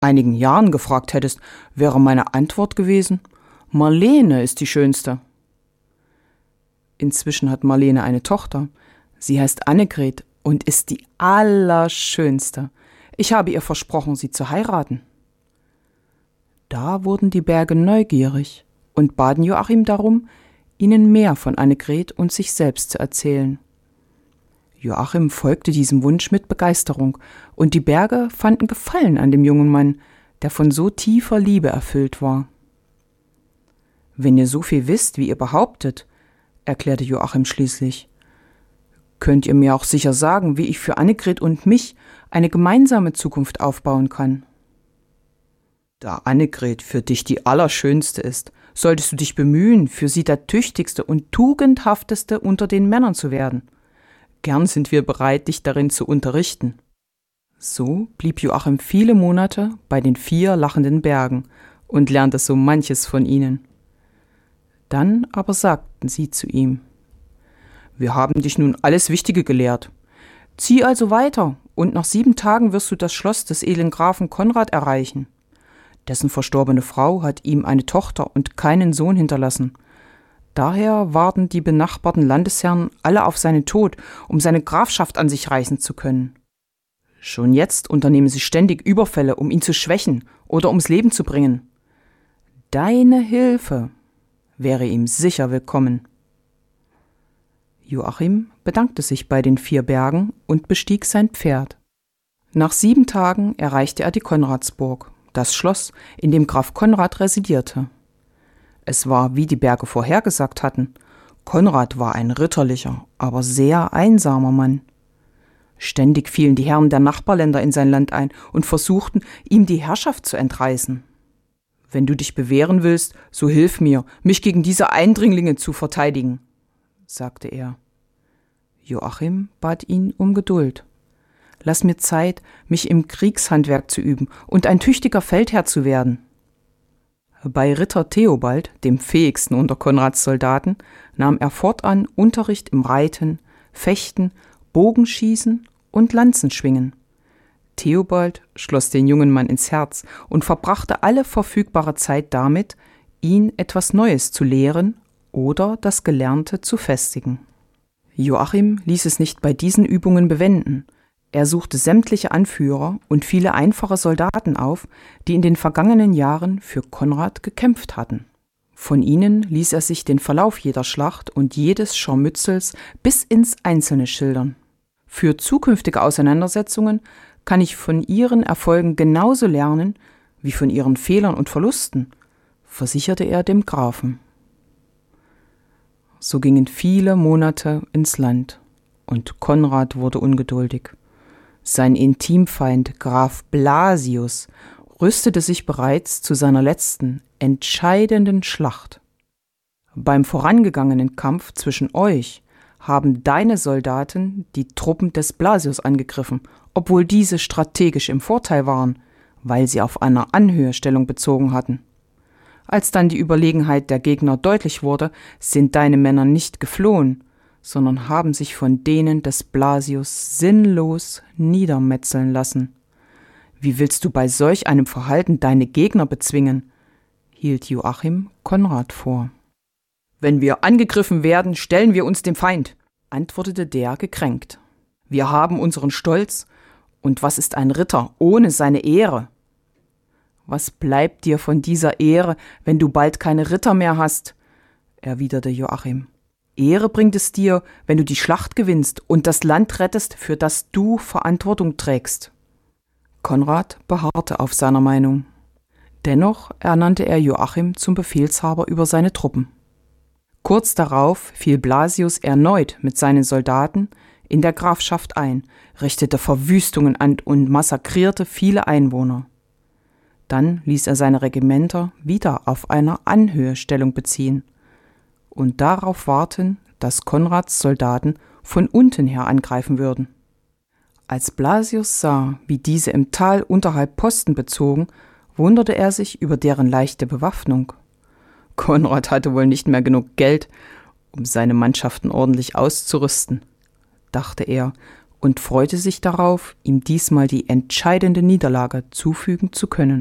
einigen Jahren gefragt hättest, wäre meine Antwort gewesen: Marlene ist die Schönste. Inzwischen hat Marlene eine Tochter. Sie heißt Annegret und ist die Allerschönste. Ich habe ihr versprochen, sie zu heiraten. Da wurden die Berge neugierig und baten Joachim darum, ihnen mehr von Annegret und sich selbst zu erzählen. Joachim folgte diesem Wunsch mit Begeisterung, und die Berge fanden Gefallen an dem jungen Mann, der von so tiefer Liebe erfüllt war. »Wenn ihr so viel wisst, wie ihr behauptet«, erklärte Joachim schließlich, »könnt ihr mir auch sicher sagen, wie ich für Annegret und mich eine gemeinsame Zukunft aufbauen kann.« »Da Annegret für dich die Allerschönste ist, solltest du dich bemühen, für sie der tüchtigste und tugendhafteste unter den Männern zu werden. Gern sind wir bereit, dich darin zu unterrichten.« So blieb Joachim viele Monate bei den 4 lachenden Bergen und lernte so manches von ihnen. Dann aber sagten sie zu ihm: »Wir haben dich nun alles Wichtige gelehrt. Zieh also weiter, und nach 7 Tagen wirst du das Schloss des edlen Grafen Konrad erreichen. Dessen verstorbene Frau hat ihm eine Tochter und keinen Sohn hinterlassen. Daher warten die benachbarten Landesherren alle auf seinen Tod, um seine Grafschaft an sich reißen zu können. Schon jetzt unternehmen sie ständig Überfälle, um ihn zu schwächen oder ums Leben zu bringen. Deine Hilfe wäre ihm sicher willkommen.« Joachim bedankte sich bei den 4 Bergen und bestieg sein Pferd. Nach 7 Tagen erreichte er die Konradsburg, das Schloss, in dem Graf Konrad residierte. Es war, wie die Berge vorhergesagt hatten. Konrad war ein ritterlicher, aber sehr einsamer Mann. Ständig fielen die Herren der Nachbarländer in sein Land ein und versuchten, ihm die Herrschaft zu entreißen. »Wenn du dich bewähren willst, so hilf mir, mich gegen diese Eindringlinge zu verteidigen«, sagte er. Joachim bat ihn um Geduld. »Lass mir Zeit, mich im Kriegshandwerk zu üben und ein tüchtiger Feldherr zu werden.« Bei Ritter Theobald, dem fähigsten unter Konrads Soldaten, nahm er fortan Unterricht im Reiten, Fechten, Bogenschießen und Lanzenschwingen. Theobald schloss den jungen Mann ins Herz und verbrachte alle verfügbare Zeit damit, ihn etwas Neues zu lehren oder das Gelernte zu festigen. Joachim ließ es nicht bei diesen Übungen bewenden. Er suchte sämtliche Anführer und viele einfache Soldaten auf, die in den vergangenen Jahren für Konrad gekämpft hatten. Von ihnen ließ er sich den Verlauf jeder Schlacht und jedes Scharmützels bis ins Einzelne schildern. Für zukünftige Auseinandersetzungen kann ich von ihren Erfolgen genauso lernen wie von ihren Fehlern und Verlusten, versicherte er dem Grafen. So gingen viele Monate ins Land, und Konrad wurde ungeduldig. Sein Intimfeind Graf Blasius rüstete sich bereits zu seiner letzten, entscheidenden Schlacht. Beim vorangegangenen Kampf zwischen euch haben deine Soldaten die Truppen des Blasius angegriffen, obwohl diese strategisch im Vorteil waren, weil sie auf einer Anhöhe Stellung bezogen hatten. Als dann die Überlegenheit der Gegner deutlich wurde, sind deine Männer nicht geflohen, sondern haben sich von denen des Blasius sinnlos niedermetzeln lassen. Wie willst du bei solch einem Verhalten deine Gegner bezwingen?« hielt Joachim Konrad vor. »Wenn wir angegriffen werden, stellen wir uns dem Feind«, antwortete der gekränkt. »Wir haben unseren Stolz, und was ist ein Ritter ohne seine Ehre? Was bleibt dir von dieser Ehre, wenn du bald keine Ritter mehr hast?« erwiderte Joachim. »Ehre bringt es dir, wenn du die Schlacht gewinnst und das Land rettest, für das du Verantwortung trägst.« Konrad beharrte auf seiner Meinung. Dennoch ernannte er Joachim zum Befehlshaber über seine Truppen. Kurz darauf fiel Blasius erneut mit seinen Soldaten in der Grafschaft ein, richtete Verwüstungen an und massakrierte viele Einwohner. Dann ließ er seine Regimenter wieder auf einer Anhöhe Stellung beziehen und darauf warten, dass Konrads Soldaten von unten her angreifen würden. Als Blasius sah, wie diese im Tal unterhalb Posten bezogen, wunderte er sich über deren leichte Bewaffnung. Konrad hatte wohl nicht mehr genug Geld, um seine Mannschaften ordentlich auszurüsten, dachte er und freute sich darauf, ihm diesmal die entscheidende Niederlage zufügen zu können.